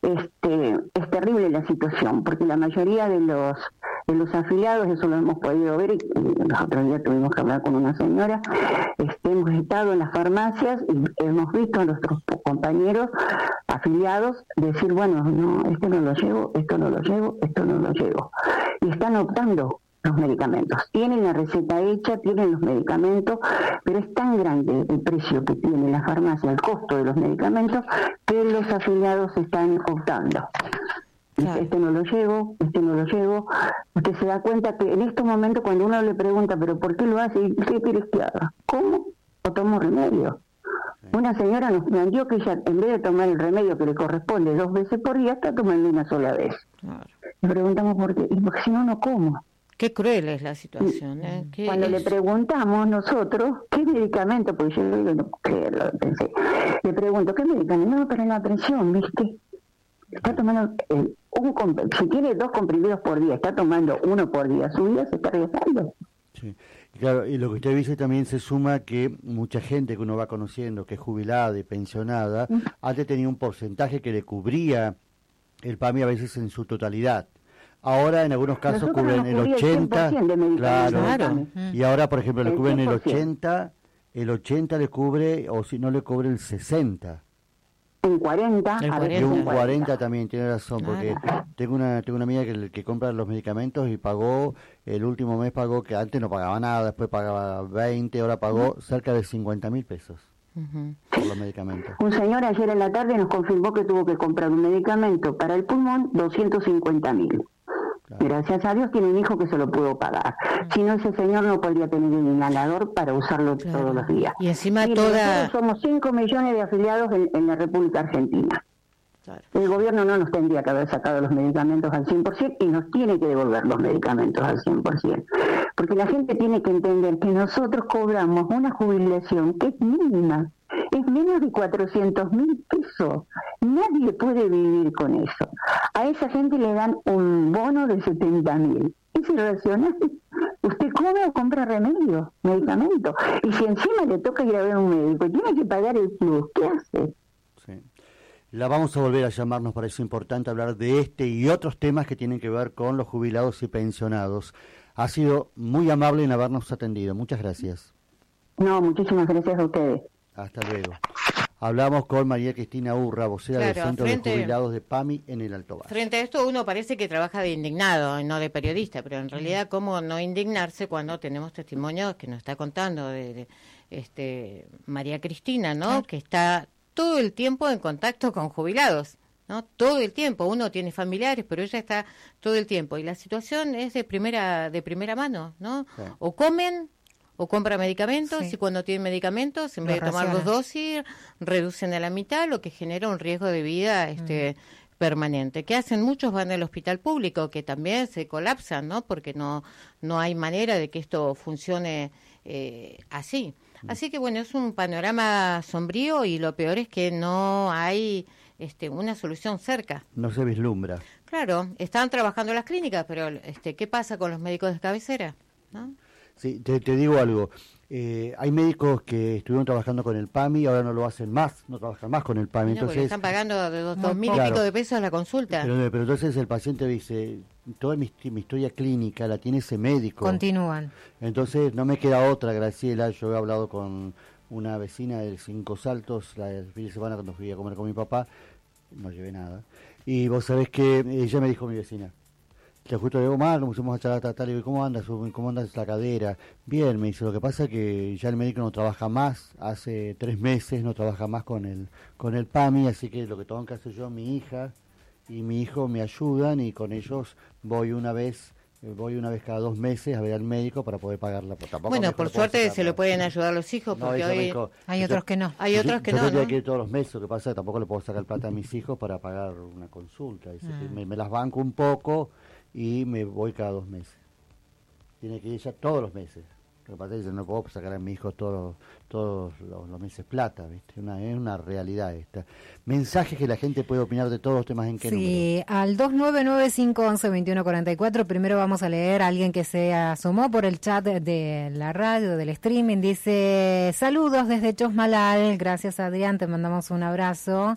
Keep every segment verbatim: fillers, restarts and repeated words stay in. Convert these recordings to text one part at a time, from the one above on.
este, es terrible la situación, porque la mayoría de los de los afiliados, eso lo hemos podido ver, y los otros días tuvimos que hablar con una señora, este, hemos estado en las farmacias y hemos visto a nuestros compañeros afiliados decir, bueno, no, esto no lo llevo, esto no lo llevo, esto no lo llevo, y están optando los medicamentos. Tienen la receta hecha, tienen los medicamentos, pero es tan grande el precio que tiene la farmacia, el costo de los medicamentos, que los afiliados están optando. Claro. Este no lo llevo, este no lo llevo. Usted se da cuenta que en estos momentos cuando uno le pregunta, pero ¿por qué lo hace? ¿Qué quieres que haga? ¿Cómo? ¿O tomo remedio? Sí. Una señora nos planteó que ella, en vez de tomar el remedio que le corresponde dos veces por día, está tomando una sola vez. Claro. Le preguntamos por qué, y porque si no, no como. Qué cruel es la situación. ¿eh? Cuando es? le preguntamos nosotros, ¿qué medicamento? Pues yo digo, no creerlo, pensé. Le pregunto, ¿qué medicamento? No, para la presión, ¿viste? Está tomando, eh, un si tiene dos comprimidos por día, está tomando uno por día, su vida se está arriesgando. Sí, claro, y lo que usted dice también se suma que mucha gente que uno va conociendo, que es jubilada y pensionada, ¿Mm? antes tenía un porcentaje que le cubría el PAMI a veces en su totalidad. Ahora en algunos casos Nosotros cubren el ochenta, el claro, claro. y ahora por ejemplo le el cubren cien por ciento. el ochenta, el ochenta le cubre, o si no le cubre el sesenta. En cuarenta, el a cuarenta. Y un cuarenta también, tiene razón, Claro. porque tengo una tengo una amiga que, que compra los medicamentos y pagó, el último mes pagó, que antes no pagaba nada, después pagaba veinte, ahora pagó cerca de cincuenta mil pesos uh-huh. por los medicamentos. Un señor ayer en la tarde nos confirmó que tuvo que comprar un medicamento para el pulmón, doscientos cincuenta mil. Claro. Gracias a Dios tiene un hijo que se lo pudo pagar. Uh-huh. Si no, ese señor no podría tener un inhalador para usarlo claro. todos los días. Y encima y toda... nosotros somos cinco millones de afiliados en, en la República Argentina. Claro. El gobierno no nos tendría que haber sacado los medicamentos al cien por ciento y nos tiene que devolver los medicamentos al cien por ciento. Porque la gente tiene que entender que nosotros cobramos una jubilación que es mínima. Es menos de cuatrocientos mil pesos. Nadie puede vivir con eso. A esa gente le dan un bono de setenta mil. Es irracional. Usted come o compra remedio, medicamento. Y si encima le toca ir a ver a un médico, tiene que pagar el plus. ¿Qué hace? Sí. La vamos a volver a llamar, nos parece importante hablar de este y otros temas que tienen que ver con los jubilados y pensionados. Ha sido muy amable en habernos atendido. Muchas gracias. No, muchísimas gracias a ustedes. Hasta luego. Hablamos con María Cristina Urra, vocera claro, del Centro frente, de Jubilados de PAMI en el Alto Valle. Frente a esto uno parece que trabaja de indignado, no de periodista, pero en realidad cómo no indignarse cuando tenemos testimonios que nos está contando de, de este María Cristina, ¿no? Claro. Que está todo el tiempo en contacto con jubilados, ¿no? Todo el tiempo, uno tiene familiares, pero ella está todo el tiempo y la situación es de primera de primera mano, ¿no? Sí. O comen o compra medicamentos sí. y cuando tienen medicamentos, en vez de tomar dos dosis, reducen a la mitad, lo que genera un riesgo de vida este mm. permanente. ¿Qué hacen? Muchos van al hospital público, que también se colapsan, ¿no? Porque no no hay manera de que esto funcione eh, así. Mm. Así que, bueno, es un panorama sombrío y lo peor es que no hay este una solución cerca. No se vislumbra. Claro, están trabajando las clínicas, pero este ¿qué pasa con los médicos de cabecera? ¿No? Sí, te, te digo algo. Eh, hay médicos que estuvieron trabajando con el PAMI y ahora no lo hacen más, no trabajan más con el PAMI. No, entonces están pagando de dos, dos mil claro, y pico de pesos la consulta. Pero, pero entonces el paciente dice, toda mi, mi historia clínica la tiene ese médico. Continúan. Entonces no me queda otra, Graciela. Yo he hablado con una vecina de Cinco Saltos la el fin de semana cuando fui a comer con mi papá, no llevé nada. Y vos sabés que ella me dijo, mi vecina, que justo le digo, mal, nos pusimos a charlar, tal, tal, y digo, ¿cómo andas? ¿Cómo andas la cadera? Bien, me dice, lo que pasa es que ya el médico no trabaja más, hace tres meses no trabaja más con el, con el PAMI, así que lo que tengo que hacer yo, mi hija y mi hijo me ayudan y con ellos voy una vez, voy una vez cada dos meses a ver al médico para poder pagarla. Tampoco bueno, por suerte se lo pueden ayudar los hijos, porque no, hoy dijo, hay yo, otros que no. Hay yo, otros que yo no, tendría ¿no? que ir todos los meses, lo que pasa es que tampoco le puedo sacar plata a mis hijos para pagar una consulta. Dice ah. que me, me las banco un poco y me voy cada dos meses. Tiene que ir ya todos los meses. Lo que pasa es que no puedo sacar a mi hijo todos, todos los, los meses plata, ¿viste? Una, es una realidad esta. Mensajes que la gente puede opinar de todos los temas, ¿en qué sí, número? Sí, al dos nueve nueve cinco once veintiuno cuarenta y cuatro. Primero vamos a leer a alguien que se asomó por el chat de la radio, del streaming. Dice, saludos desde Chosmalal. Gracias, Adrián, te mandamos un abrazo.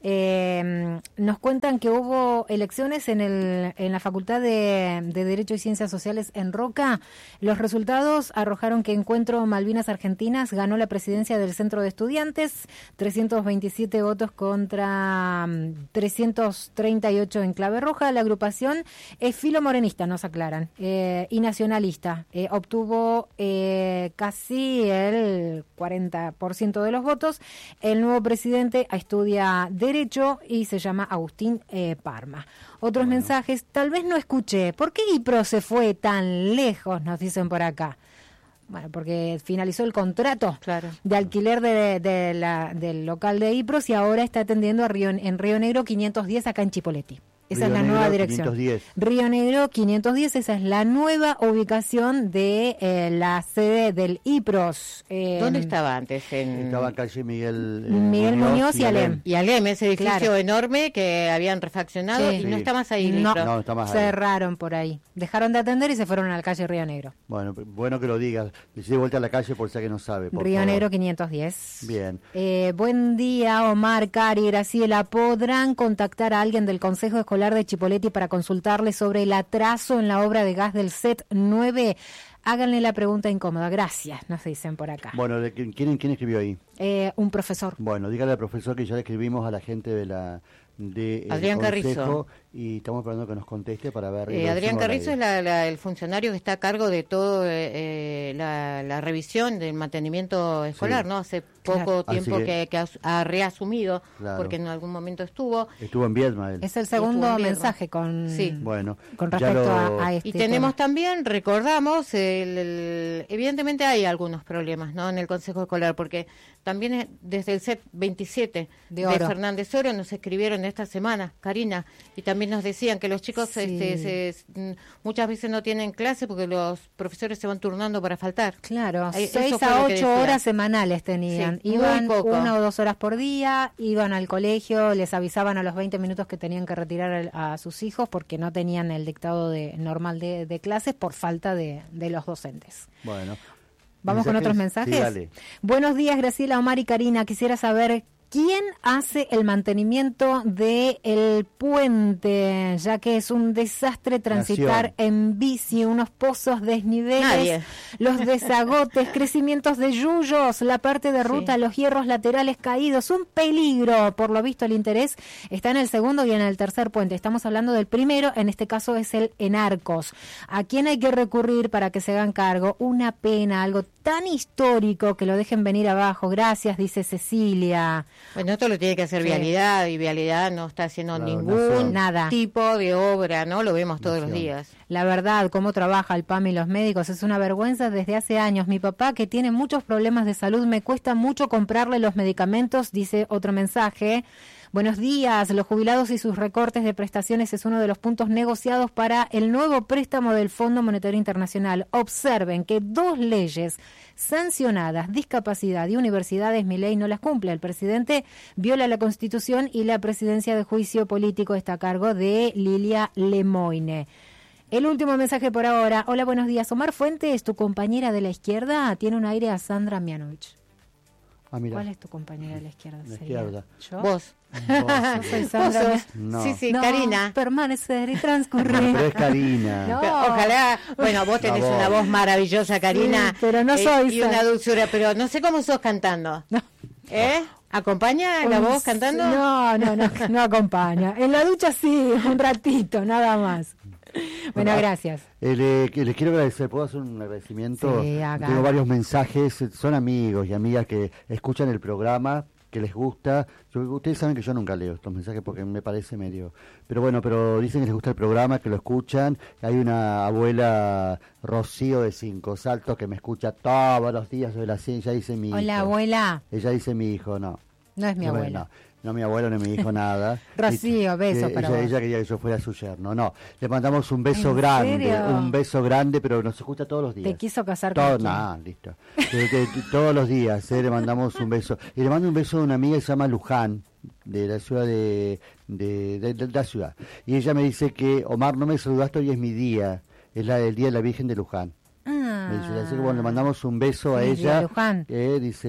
Eh, nos cuentan que hubo elecciones en, el, en la Facultad de, de Derecho y Ciencias Sociales en Roca. Los resultados arrojaron que Encuentro Malvinas Argentinas ganó la presidencia del Centro de Estudiantes, trescientos veintisiete votos contra trescientos treinta y ocho en clave roja. La agrupación es filomorenista, nos aclaran, eh, y nacionalista. Eh, obtuvo eh, casi el cuarenta por ciento de los votos. El nuevo presidente estudia Derecho y se llama Agustín eh, Parma. Otros bueno. mensajes, tal vez no escuché. ¿Por qué IPRO se fue tan lejos? Nos dicen por acá. Bueno, porque finalizó el contrato claro. de alquiler de, de la, del local de IPROS y ahora está atendiendo a Río, en Río Negro quinientos diez acá en Chipoleti. Esa Río es la Negro, nueva dirección. quinientos diez. Río Negro quinientos diez, esa es la nueva ubicación de eh, la sede del IPROS. Eh, ¿Dónde estaba antes? En... Estaba en calle Miguel, eh, Miguel Muñoz, Muñoz y Alem. Y Alem, ese edificio claro. enorme que habían refaccionado sí. y sí. no está más ahí. No, no está más cerraron ahí. Por ahí. Dejaron de atender y se fueron a la calle Río Negro. Bueno, bueno que lo digas. Decí de vuelta a la calle por si que no sabe. Por Río favor. Negro quinientos diez. Bien. Eh, buen día, Omar, Cari, Graciela. ¿Podrán contactar a alguien del Consejo Escolar de Chipoleti para consultarle sobre el atraso en la obra de gas del C E T nueve? Háganle la pregunta incómoda. Gracias, nos dicen por acá. Bueno, ¿quién, quién escribió ahí? Eh, un profesor. Bueno, dígale al profesor que ya le escribimos a la gente de la de Adrián Carrizo y estamos esperando que nos conteste para ver. Eh, Adrián Carrizo es la, la, el funcionario que está a cargo de todo eh, la, la revisión del mantenimiento escolar, sí. ¿no? Hace poco claro. tiempo que, que, que ha, ha reasumido, claro. porque en algún momento estuvo. Estuvo en Viedma él. Es el segundo mensaje con, sí. bueno, con respecto lo... a, a este. Y tenemos tema. también, recordamos, el, el, evidentemente hay algunos problemas, ¿no? En el Consejo Escolar, porque también es, desde el C E T veintisiete de, de Fernández Oro nos escribieron esta semana, Karina, y también nos decían que los chicos sí. este, se, muchas veces no tienen clase porque los profesores se van turnando para faltar. Claro, Ahí, seis a ocho horas semanales tenían. Sí, iban una o dos horas por día, iban al colegio, les avisaban a los veinte minutos que tenían que retirar a, a sus hijos porque no tenían el dictado de, normal de, de clases por falta de, de los docentes. Bueno. ¿Vamos con otros mensajes? Sí, dale. Buenos días, Graciela, Omar y Karina. Quisiera saber quién hace el mantenimiento de el puente, ya que es un desastre transitar Nación. en bici, unos pozos, desniveles, Nadie. los desagotes, crecimientos de yuyos, la parte de ruta, sí. los hierros laterales caídos, un peligro. Por lo visto el interés está en el segundo y en el tercer puente. Estamos hablando del primero, en este caso es el en Arcos. ¿A quién hay que recurrir para que se hagan cargo? Una pena, algo tan histórico que lo dejen venir abajo. Gracias, dice Cecilia. Bueno, esto lo tiene que hacer sí. Vialidad, y Vialidad no está haciendo claro, ningún nada. tipo de obra, ¿no? Lo vemos todos Nación. los días. La verdad, cómo trabaja el P A M y los médicos es una vergüenza desde hace años. Mi papá, que tiene muchos problemas de salud, me cuesta mucho comprarle los medicamentos, dice otro mensaje. Buenos días, los jubilados y sus recortes de prestaciones es uno de los puntos negociados para el nuevo préstamo del Fondo Monetario Internacional. Observen que dos leyes sancionadas, discapacidad y universidades, mi ley no las cumple. El presidente viola la Constitución y la presidencia de juicio político está a cargo de Lilia Lemoine. El último mensaje por ahora. Hola, buenos días. Omar Fuentes, tu compañera de la izquierda, tiene un aire a Sandra Mianovich. Ah, ¿Cuál es tu compañera de la izquierda? La izquierda. ¿Yo? Vos. Vos, Soy Sandra. ¿Vos no. Sí, sí, no, Karina. Permanecer y transcurrir. No, pero es Karina. No. Ojalá, bueno, vos tenés voz. una voz maravillosa, Karina. Sí, pero no soy. Eh, y una dulzura, pero no sé cómo sos cantando. No. ¿Eh? ¿Acompaña la voz cantando? No, no, no, no acompaña. En la ducha sí, un ratito, nada más. Bueno, bueno gracias. Eh, le, les quiero agradecer, ¿puedo hacer un agradecimiento? Sí, acá. Tengo varios mensajes, son amigos y amigas que escuchan el programa, que les gusta. Yo, ustedes saben que yo nunca leo estos mensajes porque me parece medio... Pero bueno, pero dicen que les gusta el programa, que lo escuchan. Hay una abuela, Rocío de Cinco Saltos, que me escucha todos los días de la cien. Ella dice mi hijo. Hola, abuela. Ella dice mi hijo, no. No es mi no, abuela. No. No, mi abuelo ni mi hijo, nada. Rocío, beso que para ella, vos. ella quería que yo fuera su yerno. No, le mandamos un beso grande, serio? un beso grande, pero nos escucha todos los días. ¿Te quiso casar Todo, con quién? Nah, listo. de, de, de, todos los días eh, le mandamos un beso. Y le mando un beso de una amiga que se llama Luján, de la ciudad de, de, de, de, de la ciudad. Y ella me dice que, Omar, no me saludaste, hoy es mi día. Es la del Día de la Virgen de Luján. Ah. Me dice, así que bueno, le mandamos un beso a sí, ella. Luján. Eh, dice,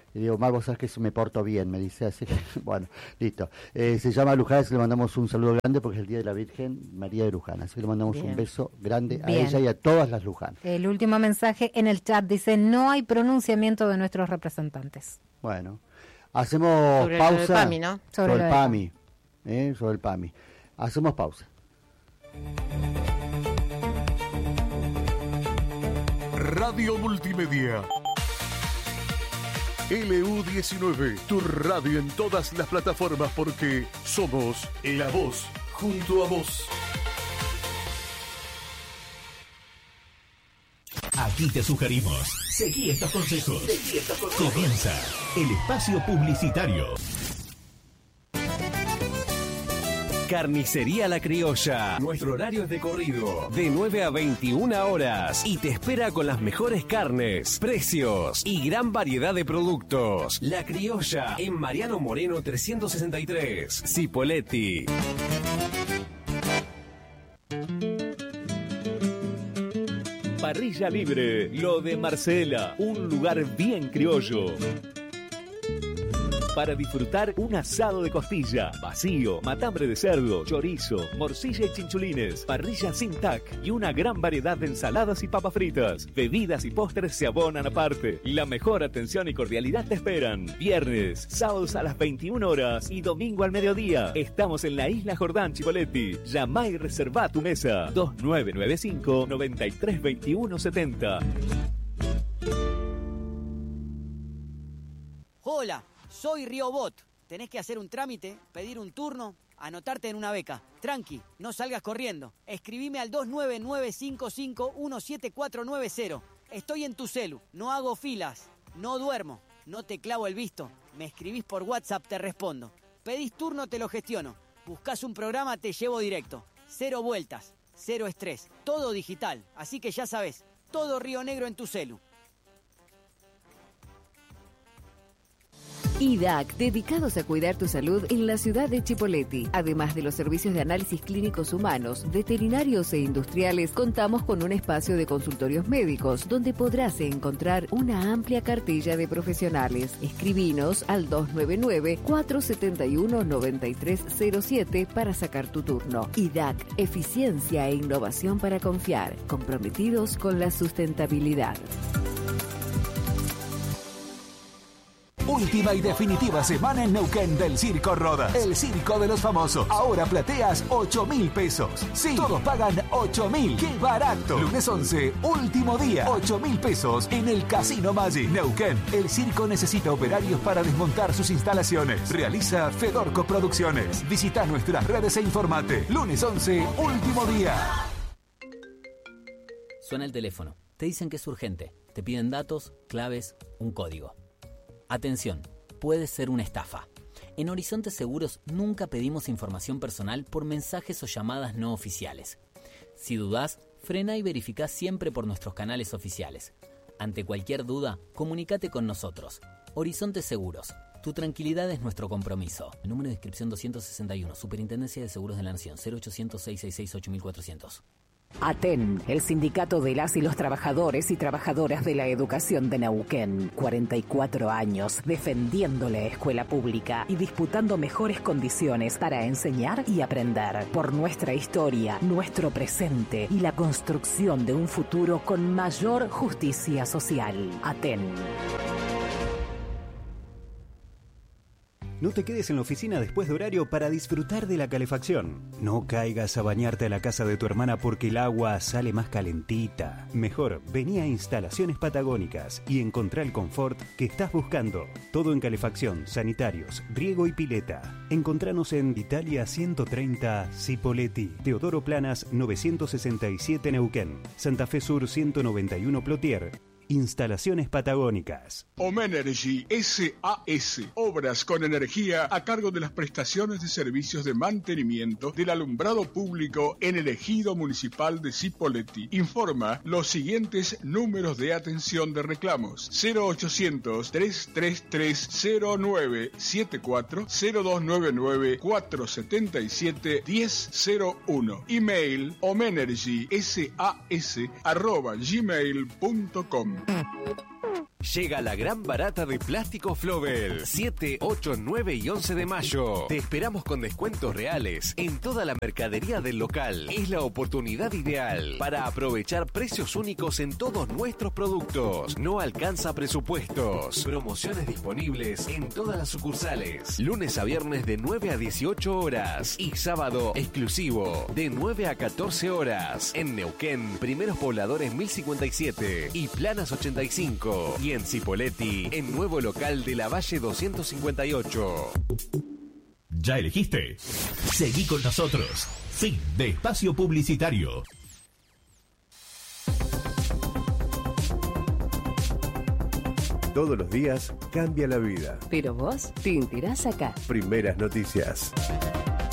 Y digo, Mar, vos sabés que me porto bien, me dice así. Bueno, listo. Eh, se llama Luján, le mandamos un saludo grande porque es el Día de la Virgen María de Luján. Así que le mandamos bien. Un beso grande bien. A ella y a todas las Luján. El último mensaje en el chat dice, no hay pronunciamiento de nuestros representantes. Bueno, hacemos sobre pausa. El PAMI, ¿no? Sobre, sobre el PAMI. Eh, sobre el PAMI. Hacemos pausa. Radio Multimedia. L U diecinueve, tu radio en todas las plataformas porque somos la voz junto a vos. Aquí te sugerimos, seguí estos consejos. Seguí estos consejos. Comienza el espacio publicitario. Carnicería La Criolla. Nuestro horario es de corrido, de nueve a veintiuna horas. Y te espera con las mejores carnes, precios y gran variedad de productos. La Criolla, en Mariano Moreno trescientos sesenta y tres, Cipolletti. Parrilla Libre, lo de Marcela, un lugar bien criollo. Para disfrutar un asado de costilla, vacío, matambre de cerdo, chorizo, morcilla y chinchulines, parrilla sin tac y una gran variedad de ensaladas y papas fritas. Bebidas y postres se abonan aparte. La mejor atención y cordialidad te esperan. Viernes, sábados a las veintiuna horas y domingo al mediodía. Estamos en la Isla Jordán, Cipolletti. Llama y reserva tu mesa. dos nueve nueve cinco, nueve tres dos uno siete cero. Hola. Soy Riobot. Tenés que hacer un trámite, pedir un turno, anotarte en una beca. Tranqui, no salgas corriendo. Escribime al dos nueve nueve cinco cinco uno siete cuatro nueve cero. Estoy en tu celu, no hago filas, no duermo, no te clavo el visto. Me escribís por WhatsApp, te respondo. Pedís turno, te lo gestiono. Buscás un programa, te llevo directo. Cero vueltas, cero estrés, todo digital. Así que ya sabés, todo Río Negro en tu celu. I D A C, dedicados a cuidar tu salud en la ciudad de Cipolletti. Además de los servicios de análisis clínicos humanos, veterinarios e industriales, contamos con un espacio de consultorios médicos, donde podrás encontrar una amplia cartilla de profesionales. Escribinos al dos nueve nueve cuatro siete uno nueve tres cero siete para sacar tu turno. I D A C, eficiencia e innovación para confiar, comprometidos con la sustentabilidad. Última y definitiva semana en Neuquén del Circo Rodas. El circo de los famosos. Ahora plateas ocho mil pesos. Sí, todos pagan ocho mil. ¡Qué barato! Lunes once, último día. ocho mil pesos en el Casino Magic. Neuquén. El circo necesita operarios para desmontar sus instalaciones. Realiza Fedorco Producciones. Visita nuestras redes e informate. Lunes once, último día. Suena el teléfono. Te dicen que es urgente. Te piden datos, claves, un código. Atención, puede ser una estafa. En Horizonte Seguros nunca pedimos información personal por mensajes o llamadas no oficiales. Si dudás, frena y verificá siempre por nuestros canales oficiales. Ante cualquier duda, comunícate con nosotros. Horizonte Seguros. Tu tranquilidad es nuestro compromiso. El número de inscripción doscientos sesenta y uno, Superintendencia de Seguros de la Nación, cero ochocientos, seiscientos sesenta y seis, ocho mil cuatrocientos. ATEN, el sindicato de las y los trabajadores y trabajadoras de la educación de Neuquén. cuarenta y cuatro años defendiendo la escuela pública y disputando mejores condiciones para enseñar y aprender. Por nuestra historia, nuestro presente y la construcción de un futuro con mayor justicia social. ATEN. No te quedes en la oficina después de horario para disfrutar de la calefacción. No caigas a bañarte a la casa de tu hermana porque el agua sale más calentita. Mejor, vení a Instalaciones Patagónicas y encontrá el confort que estás buscando. Todo en calefacción, sanitarios, riego y pileta. Encontranos en Italia ciento treinta, Cipolletti, Teodoro Planas novecientos sesenta y siete Neuquén, Santa Fe Sur ciento noventa y uno Plotier. Instalaciones Patagónicas. Omenergy S A S. Obras con energía a cargo de las prestaciones de servicios de mantenimiento del alumbrado público en el ejido municipal de Cipolletti. Informa los siguientes números de atención de reclamos: cero ochocientos, trescientos treinta y tres, cero nueve siete cuatro, cero dos nueve nueve, cuatro siete siete, uno cero cero uno. Email omenergysas arroba gmail punto com. Llega la gran barata de Plástico Flobel. siete, ocho, nueve y once de mayo. Te esperamos con descuentos reales en toda la mercadería del local. Es la oportunidad ideal para aprovechar precios únicos en todos nuestros productos. No alcanza presupuestos. Promociones disponibles en todas las sucursales. Lunes a viernes de nueve a dieciocho horas. Y sábado exclusivo de nueve a catorce horas. En Neuquén, Primeros Pobladores mil cincuenta y siete y Planas ochenta y cinco. Y en Cipolletti, en nuevo local de la Valle doscientos cincuenta y ocho. ¿Ya elegiste? Seguí con nosotros. Fin de espacio publicitario. Todos los días cambia la vida. Pero vos te enterás acá. Primeras noticias.